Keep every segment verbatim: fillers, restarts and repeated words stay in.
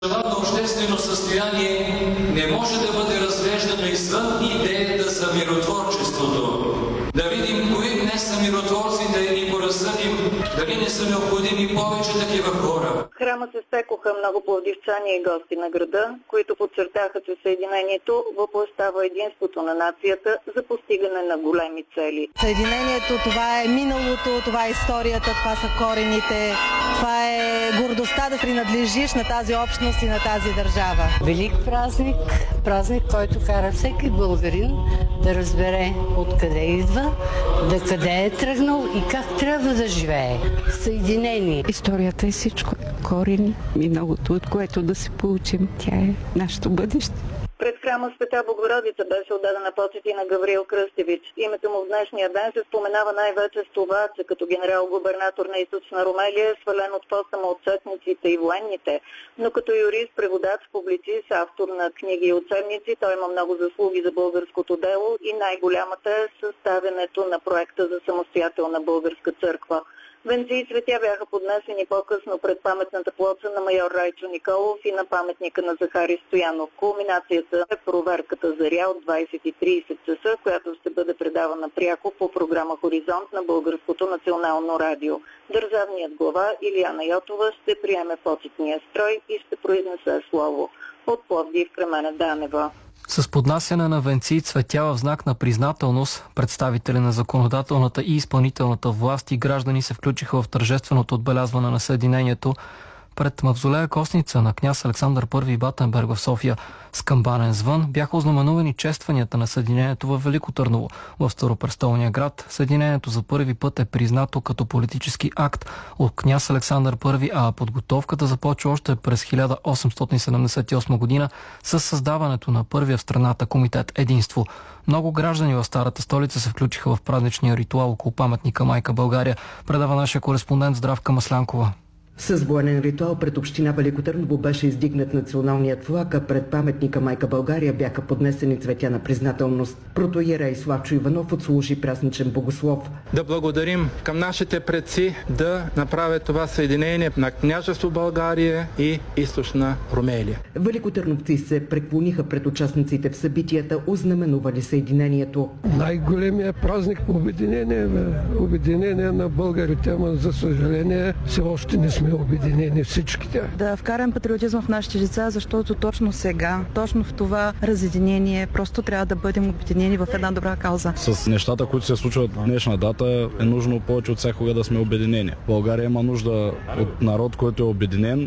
Държавно обществено състояние не може да бъде разглеждано извън идеята за миротворчеството. Да видим кои днес са миротворците и поразсъдим дали не са необходими повече такива хора. В храма се стекоха много пловдивчани и гости на града, които подчертаха, че съединението въплъщава единството на нацията за постигане на големи цели. Съединението, това е миналото, това е историята, това са корените, това е гордостта да принадлежиш на тази общност и на тази държава. Велик празник, празник, който кара всеки българин да разбере откъде идва, да къде е тръгнал и как трябва да живее. Съединение. Историята е всичко. Корени, миналото, от което да се получим. Тя е нашето бъдеще. Пред храма Света Богородица беше отдадена почет и на Гавриил Кръстевич. Името му в днешния ден се споменава най-вече с това, че като генерал-губернатор на Източна Румелия е свален от поста му от честниците и военните, но като юрист, преводач, публицист, автор на книги и учебници, той има много заслуги за българското дело и най-голямата е съставянето на проекта за самостоятелна българска църква. Венци и цветя бяха поднесени по-късно пред паметната плоча на майор Райчо Николов и на паметника на Захари Стоянов. Кулминацията е проверката заря от двайсет и трийсет часа, която ще бъде предавана пряко по програма Хоризонт на Българското национално радио. Държавният глава Илияна Йотова ще приеме почетния строй и ще произнесе слово. От Пловдив, Кремена Данева. С поднасяне на венци и цветя в знак на признателност, представители на законодателната и изпълнителната власт и граждани се включиха в тържественото отбелязване на съединението пред мавзолея Костница на княз Александър Първи и Батенберг в София. С камбанен звън бяха ознаменувани честванията на съединението в Велико Търново. В Старопрестолния град съединението за първи път е признато като политически акт от княз Александър Първи, а подготовката започва още през хиляда осемстотин седемдесет и осма година с създаването на първия в страната комитет Единство. Много граждани в старата столица се включиха в празничния ритуал около паметника Майка България, предава нашия кореспондент Здравка Маслянкова. С военен ритуал пред община Велико Търново беше издигнат националният флаг, а пред паметника Майка България бяха поднесени цветя на признателност. Протоиерей Славчо Иванов отслужи празничен богослов. Да благодарим към нашите предци да направят това съединение на княжество България и Източна Румелия. Великотърновци се преклониха пред участниците в събитията, ознаменували съединението. Най-големият празник по обединение, обединение на българите, ама за съжаление все още не сме обединени всичките. Да вкарам патриотизъм в нашите деца, защото точно сега, точно в това разединение, просто трябва да бъдем обединени в една добра кауза. С нещата, които се случват в днешна дата, е нужно повече от всякога да сме обединени. България има нужда от народ, който е обединен.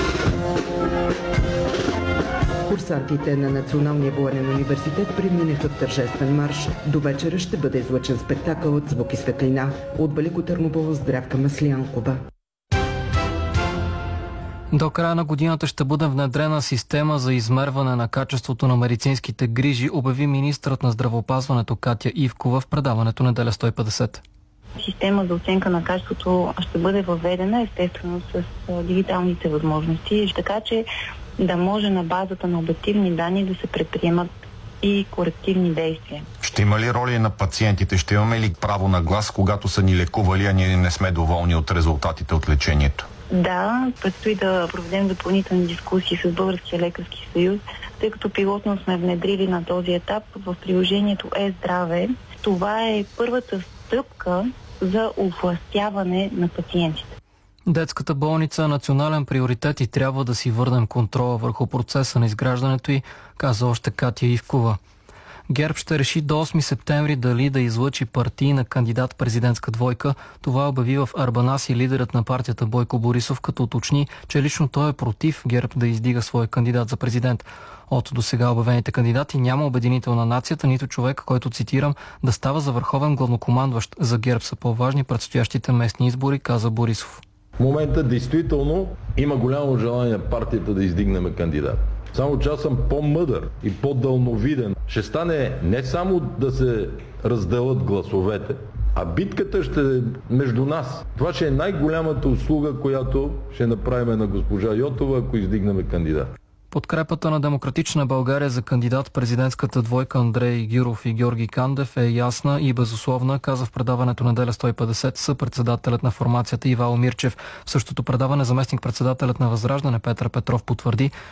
Курсантите на Националния военен университет преминаха в тържествен марш. До вечера ще бъде излъчен спектакъл от звук и светлина. От Велико Търново, Здравка Маслянкова. До края на годината ще бъде внедрена система за измерване на качеството на медицинските грижи, обяви министърът на здравеопазването Катя Ивкова в предаването Неделя сто и петдесет. Система за оценка на качеството ще бъде въведена естествено с дигиталните възможности, така че да може на базата на обективни данни да се предприемат и корективни действия. Ще има ли роли на пациентите? Ще имаме ли право на глас, когато са ни лекували, а ние не сме доволни от резултатите от лечението? Да, предстои да проведем допълнителни дискусии с Българския лекарски съюз, тъй като пилотно сме внедрили на този етап в приложението Е-здраве. Това е първата стъпка за овластяване на пациентите. Детската болница е национален приоритет и трябва да си върнем контрола върху процеса на изграждането й, каза още Катя Ивкова. ГЕРБ ще реши до осми септември дали да излъчи партийна кандидат-президентска двойка. Това обяви в Арбанаси лидерът на партията Бойко Борисов, като уточни, че лично той е против ГЕРБ да издига свой кандидат за президент. От досега обявените кандидати няма обединител на нацията, нито човек, който, цитирам, да става за върховен главнокомандващ. За ГЕРБ са по-важни предстоящите местни избори, каза Борисов. В момента действително има голямо желание партията да издигнем кандидат. Само че аз съм по-мъдър и по-дълновиден. Ще стане не само да се разделят гласовете, а битката ще е между нас. Това ще е най-голямата услуга, която ще направим на госпожа Йотова, ако издигнем кандидат. Подкрепата на Демократична България за кандидат президентската двойка Андрей Гюров и Георги Кандев е ясна и безусловна, каза в предаването Неделя сто и петдесет съпредседателят на формацията Ивайло Мирчев. В същото предаване заместник-председателят на Възраждане Петър Петров потвърди,